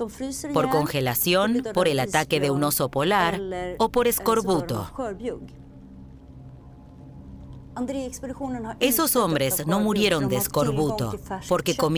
por congelación, por el ataque de un oso polar o por escorbuto. Esos hombres no murieron de escorbuto porque comieron